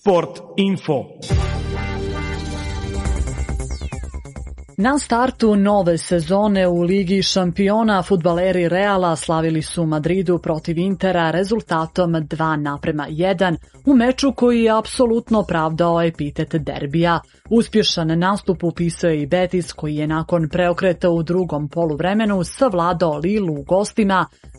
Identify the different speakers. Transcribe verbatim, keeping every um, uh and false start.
Speaker 1: Sport Info.
Speaker 2: Na startu nove sezone u Ligi šampiona fudbaleri Reala slavili su u Madridu protiv Intera rezultatom dva naprema jedan u meču koji je apsolutno pravdao epitet derbija. Uspješan nastup upisao je i Betis koji je nakon preokreta u drugom poluvremenu savladao Lilu u gostima